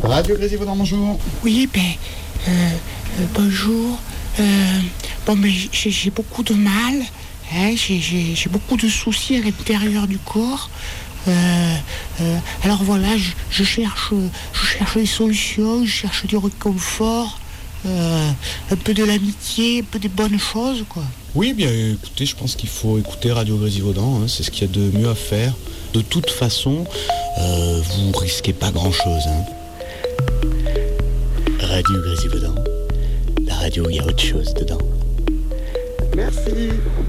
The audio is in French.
Radio Grésivaudan, bonjour. Oui, bonjour. Bon, mais j'ai beaucoup de mal. Hein, j'ai beaucoup de soucis à l'intérieur du corps. Alors voilà, je cherche des solutions, je cherche du réconfort, un peu de l'amitié, un peu des bonnes choses, quoi. Oui, bien écoutez, je pense qu'il faut écouter Radio Grésivaudan, hein, c'est ce qu'il y a de mieux à faire. De toute façon, vous risquez pas grand-chose. Hein. Radio Grésivaudan, la radio, il y a autre chose dedans. Merci.